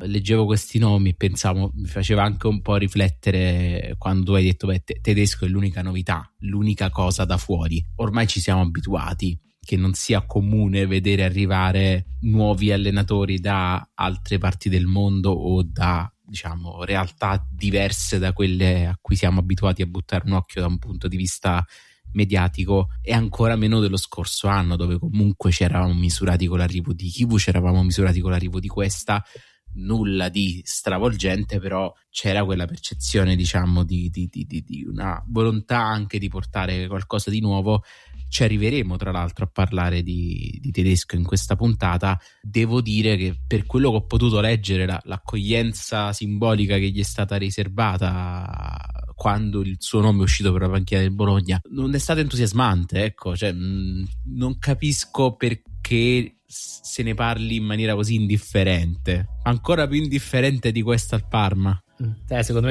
leggevo questi nomi e pensavo, mi faceva anche un po' riflettere quando tu hai detto Tedesco è l'unica novità, l'unica cosa da fuori. Ormai ci siamo abituati che non sia comune vedere arrivare nuovi allenatori da altre parti del mondo o da, diciamo, realtà diverse da quelle a cui siamo abituati a buttare un occhio da un punto di vista mediatico, e ancora meno dello scorso anno, dove comunque ci eravamo misurati con l'arrivo di Kivu, ci eravamo misurati con l'arrivo di Questa. Nulla di stravolgente, però c'era quella percezione, diciamo, di una volontà anche di portare qualcosa di nuovo. Ci arriveremo tra l'altro a parlare di Tedesco in questa puntata. Devo dire che per quello che ho potuto leggere, l'accoglienza simbolica che gli è stata riservata quando il suo nome è uscito per la panchina del Bologna non è stata entusiasmante, ecco, cioè, non capisco perché se ne parli in maniera così indifferente, ancora più indifferente di Questa al Parma. Secondo me